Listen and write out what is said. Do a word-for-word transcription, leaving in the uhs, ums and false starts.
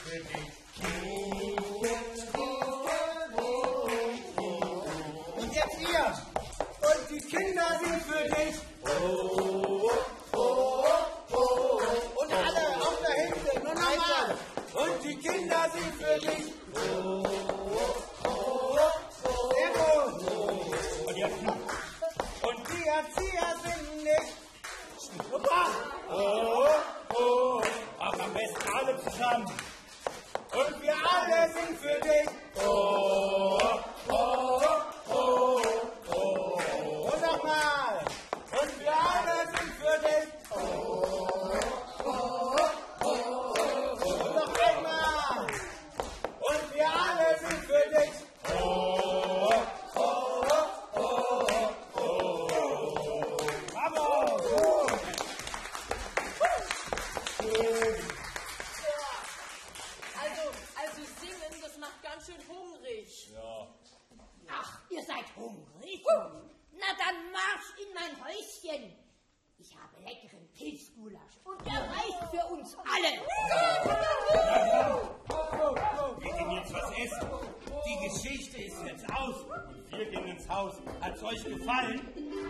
für dich. Und jetzt ihr. Und die Kinder sind für dich. Oh, oh, oh. Und alle auf der Hälfte. Nur nochmal. Und die Kinder sind für dich. Oh, oh, oh. Sehr gut. Und jetzt noch. Und die Erzieher sind nicht. Opa. Oh, oh. Auch am besten alle zusammen. Und wir alle sind für dich. Oh, oh, oh, oh. Und nochmal. Und wir alle sind für dich. Oh, oh, oh. Und noch einmal. Und wir alle sind für dich. Oh, oh, oh, oh. Bravo! Also, also singen, das macht ganz schön hungrig. Ja. Ach, ihr seid hungrig? Na dann marsch in mein Häuschen. Ich habe leckeren Pilzgulasch und der reicht für uns alle. Wir gehen jetzt was essen. Die Geschichte ist jetzt aus. Und wir gehen ins Haus. Hat's euch gefallen?